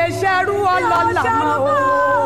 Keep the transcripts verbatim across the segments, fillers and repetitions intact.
lè ṣerú ọlọ́lá mọ́ o.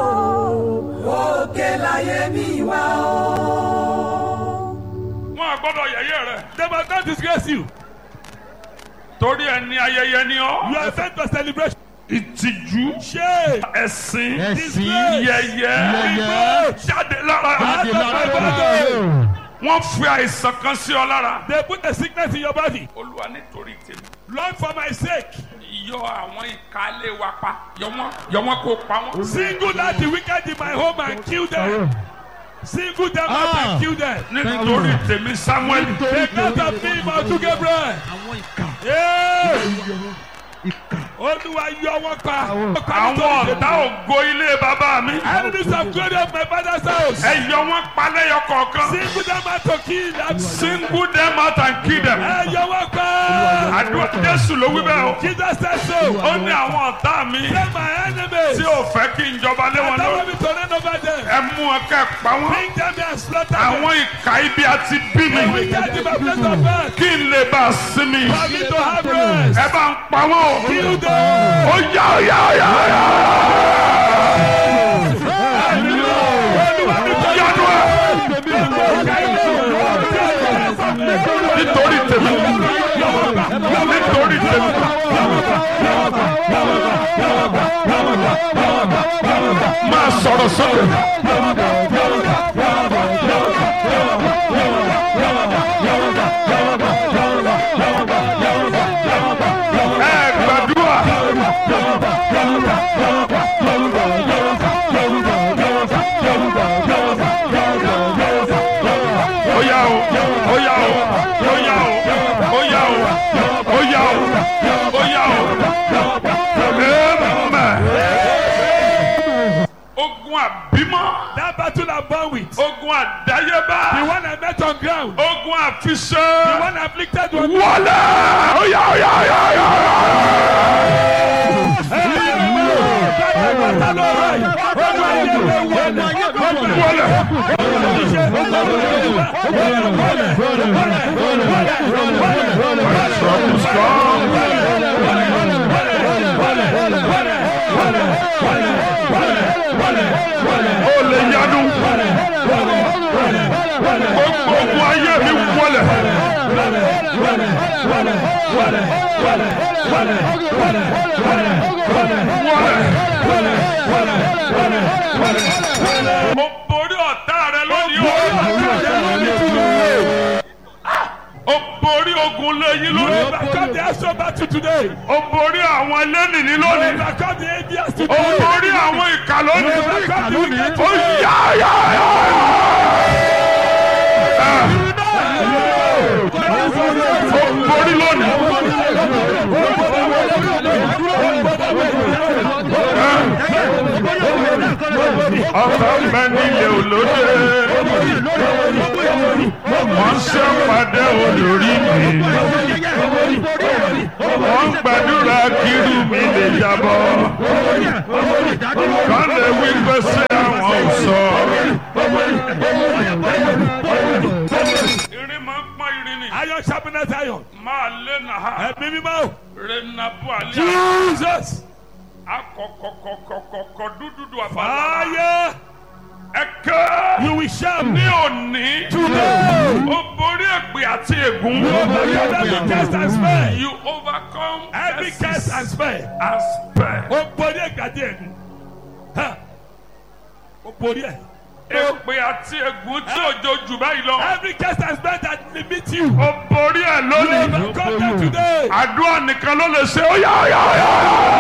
òkè láyé mi wá o. Wọ́n á gbọ́dọ̀ yẹ̀yẹ́ rẹ̀. They must not disgrace you. Torí ẹni ayẹyẹ ni ọ́. You are sent for celebration. Ìtìjú. Shame. Ẹ̀sìn. Ẹ̀sìn. Yẹ̀yẹ́. Yẹ̀yẹ́. Jáde lára. Jáde lára. Wọ́n fi àìsàn kan sí ọ lára. They put a sickness in your body. Olúwa nítorí tèmi. Lord, for my sake, Yọ àwọn ìkálé wa pa. Yọ wọ́n yọ wọ́n kó pa wọ́n. single out the wicked in my home and kill them. Single them out Ah. and kill them. Nítorí tèmi Samuel. Take out of me, Mount Gabriel. Yeah. Olúwa yọ wọ́n pa. Àwọn ọ̀tá ògo ilé bàbá mi. Enemies of glory of my father's house. Ẹ yọ wọ́n pa lẹ́yọ kọ̀ọ̀kan. Single them out to kill them. Single them out and kill them. Ẹ yọ wọ́n pa. Àdúrà Jésù ló wí bẹ́ẹ̀ o. Jesus said so. Ó ní àwọn ọ̀tá mi Say my enemies. tí ò fẹ́ kí n jọba lé wọn Allow lórí. me to reign over them. Ẹ mú wọn kẹ́ pa wọ́n. Bring them and slaughter them. Àwọn ìka ibi àti bí mi. We get to my place of birth. Kí n lè bá a sinmi. For me to have rest. Ẹ bá ń pa wọ́n o. Kill them. Ó yá ó yá ó yá ó yá. Yanu ẹ. Nítorí tèmi. Nítorí tèmi. Máa sọ̀rọ̀ sókè. Ẹ gbàdúrà. Ó yá o, ó yá o, ó yá o, ó yá o, ó yá o, ó yá o. Amen. Ogun àbímọ. That battle I'm born with. Ogun àdáyébá. The one I met on ground. Ogun àfiṣe. The one afflicted one. Wọlé. Ó yá ó yá ó yá ó yá. Ó lè yanu. Gbogbo ogun ayé mi wọlé. Mo borí ọ̀tá rẹ lónìí o. O borí ogun lẹ́yìn lónìí. Overcome the astral battle today. O borí àwọn ẹlẹ́nìní lónìí. Overcome the atheist O today. borí àwọn ìkà lónìí. Overcome the wicked Ó today. yá yá yá. O borí lónìí. Ọ̀tá mẹ́ni lè olóde. Wọ́n ṣe pàdé olórí mi. Wọ́n gbàdúrà kírú mi lè jábọ́. Kán lè wí pé sí àwọn ò sọ. Irin máa ń pọ́n irin ni. Iron sharpness iron. Máa lé nàá. Ẹ̀mí mímọ́. Renabu alẹ́. Jesus. Akọ̀kọ̀kọ̀kọ̀kọ̀ dúdúdú àfàlà. Fire. Ẹ̀kẹ́. You will shout. Ní òní. Today. O borí èpè àti ègún. Overcome every curse and spell. You overcome Every curse and spell. and spare. O borí ẹ̀gbádé ẹ̀gún. O borí ẹ̀. Èpè àti ègún tí òjò jù báyìí lọ. Every curse and spell that limit you. O borí ẹ̀ You lónìí. overcome them today. Àdúrà nìkan ló lè ṣe ó yá ó yá ó yá.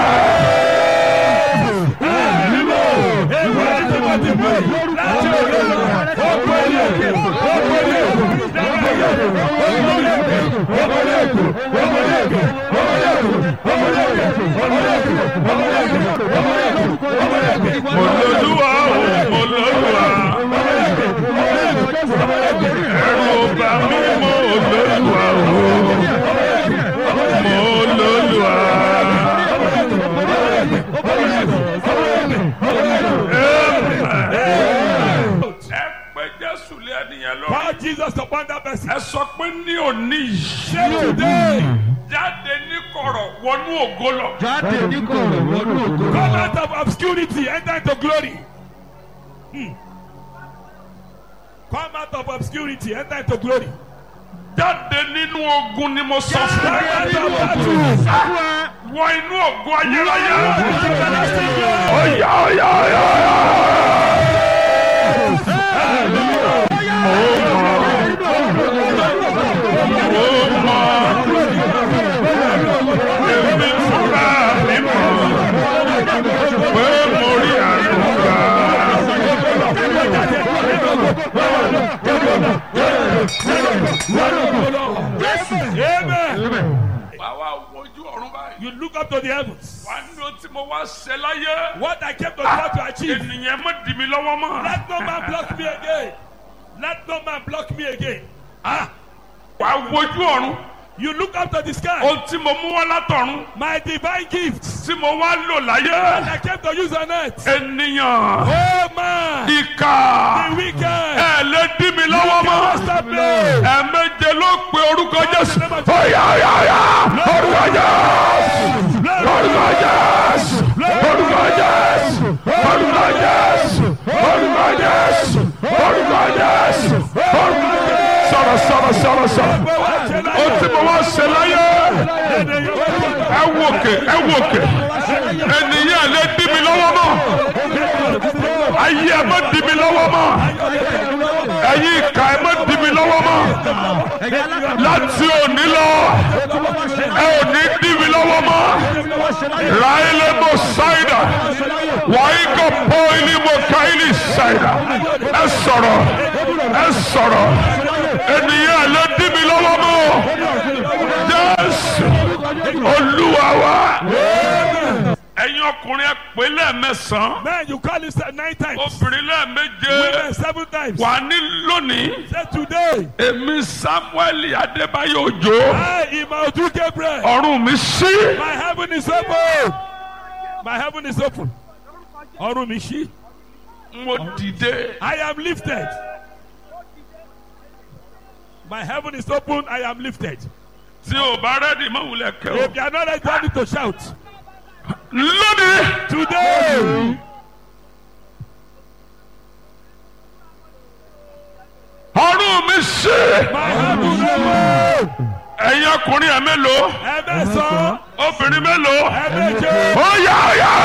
Olódùwà o, Olódùwà. Ẹ̀rù bà mí mọ́ Olódùwà o. Mọ́ Olódùwà. Call Jesus upon that person. Ẹ sọ pé ní òní yìí. Say today. Jáde ní kọ̀rọ̀ wọnú ògo ògo lọ. jáde ní kọ̀rọ̀ wọnú ògo. Come out of obscurity, enter into glory. Hmm. Come out of obscurity, enter into glory. jáde nínú ogun ni mo sọ fún Come ẹ. out of battles. wọ inú ògo ayérayé. Into everlasting glory. ọ̀yà ọ̀yà ọ̀yà ọ̀yà. Èmi fúnra mi mọ̀ pé mo rí àlùkà. Amen. Bàbá wojú ọ̀run báyìí. You look up to the heavens. Wà ní o tí mo wá ṣe láyé. What I came to try to achieve. Ènìyàn má dì mí lọ́wọ́ mọ́. Let no man block me again. Let no man block me again. Ah, Wà wojú ọ̀run. you look up to the sky. Ohun tí mo mú wá látọ̀run. My divine gifts Tí mo wá lò láyé. I came to use on earth. Ènìyàn. Oh man, Ìkà. the wicked. Ẹ lè dì mí lọ́wọ́ mọ́. Stop me. Ẹ̀ẹ̀méje ló pe orúkọ Jésù. Ọ̀yà ọ̀yà ọ̀yà. Orúkọ Jésù. Orúkọ Jésù. Orúkọ Jésù. Orúkọ Jésù. Orúkọ Jésù. Orúkọ Jésù. Orúkọ Jésù. Sọ̀rọ̀ sọ̀rọ̀ sọ̀rọ̀ sọ̀rọ̀. Ó ti mo wá ṣe láyé. Ẹ wòkè ẹ wòkè. Ènìyàn lè dì mí lọ́wọ́ mọ́. Ayé ẹ má dì mí lọ́wọ́ mọ́. Ẹ̀yin ìkà ẹ má dì mí lọ́wọ́ mọ́. Láti òní lọ, ẹ ò ní dì mí lọ́wọ́ mọ́. Ráílẹ̀ mo ṣáìdà, wàá kọ́ pọ́ìlì mo káìlì ṣáìdà. Ẹ sọ̀rọ̀, ẹ sọ̀rọ̀. Ènìyàn lè dì mí lọ́wọ́ mọ́. Jésù Olúwa wa. Ẹ̀yin ọkùnrin ẹ pè lẹ́ẹ̀mẹsàn-án. Man, you call it nine times. Obìnrin lẹ́ẹ̀méje. Women seven times. Wà ní lónìí. Say today. Èmi Samuel Adébáyọ̀ Òjó. I, Imaudu Gabriel. Ọ̀run mi ṣí. My heaven is open. My heaven is open. Ọ̀run mi ṣí. Mo dìde. I am lifted. My heaven is open. I am lifted. Tí o bá rẹ́dì mọ́ wulẹ̀ kẹ́ o. If you are not ready, you need to shout. Lónìí. Today. Ọ̀run mi ṣí. My heaven is open. Ẹ̀yin ọkùnrin ẹ̀ mélòó. Ẹ̀mẹ́sàn-án. Obìnrin mélòó. Ẹ̀mẹ́jẹ. Ó yá ó yá.